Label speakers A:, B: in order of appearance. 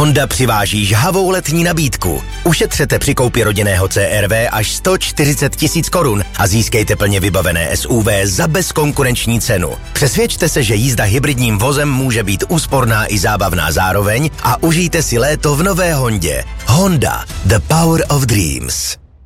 A: Honda přiváží žhavou letní nabídku. Ušetřete při koupi rodinného CR-V až 140 000 korun a získejte plně vybavené SUV za bezkonkurenční cenu. Přesvědčte se, že jízda hybridním vozem může být úsporná i zábavná zároveň a užijte si léto v nové Hondě. Honda, the power of dreams.